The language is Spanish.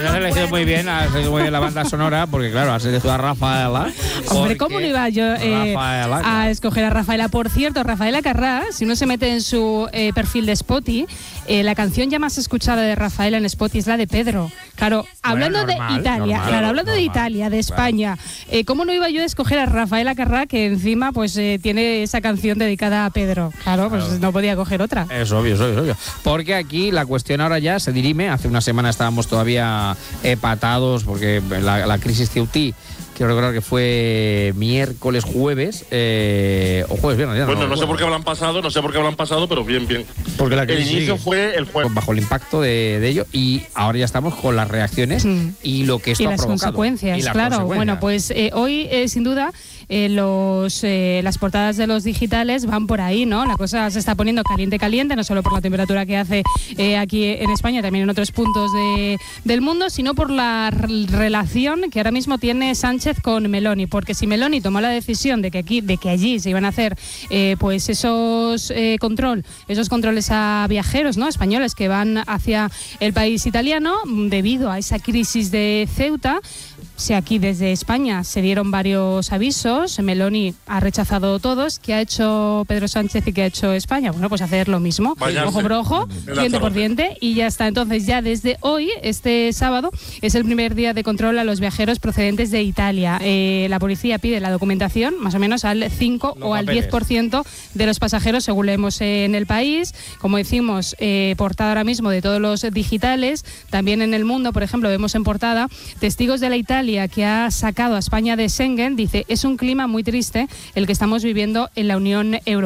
Pues has elegido muy bien la banda sonora, porque claro, has elegido a Rafaela. Hombre, ¿cómo no iba yo a escoger a Rafaela? Por cierto, Rafaela Carrà, si uno se mete en su perfil de Spotify, la canción ya más escuchada de Rafaela en Spotify es la de Pedro. Claro, hablando de Italia, de Italia, de España, ¿cómo no iba yo a escoger a Rafaela Carrà, que encima pues tiene esa canción dedicada a Pedro? Claro, pues no podía coger otra. Es obvio. Porque aquí la cuestión ahora ya se dirime. Hace una semana estábamos todavía patados porque la crisis Ceutí, quiero recordar que fue miércoles, jueves, o jueves, viernes. Bueno, no sé por qué habrán pasado, pero bien. Porque el inicio fue el jueves. Bajo el impacto de ello, y ahora ya estamos con las reacciones y lo que esto ha provocado. Consecuencias, claro. Bueno, pues hoy, sin duda, las portadas de los digitales van por ahí, ¿no? La cosa se está poniendo caliente, no solo por la temperatura que hace aquí en España, también en otros puntos del mundo, sino por la relación que ahora mismo tiene Sánchez con Meloni, porque si Meloni tomó la decisión de que allí se iban a hacer pues esos controles a viajeros, ¿no?, españoles que van hacia el país italiano, debido a esa crisis de Ceuta. Si aquí desde España se dieron varios avisos, Meloni ha rechazado todos. ¿Qué ha hecho Pedro Sánchez y qué ha hecho España? Bueno, pues hacer lo mismo. Ojo por ojo, diente por diente, y ya está. Entonces, ya desde hoy, este sábado, es el primer día de control a los viajeros procedentes de Italia. La policía pide la documentación más o menos al 5 o al 10% de los pasajeros, según leemos en El País. Como decimos, portada ahora mismo de todos los digitales. También en El Mundo, por ejemplo, vemos en portada testigos de la Italia que ha sacado a España de Schengen. Dice, es un clima muy triste el que estamos viviendo en la Unión Europea.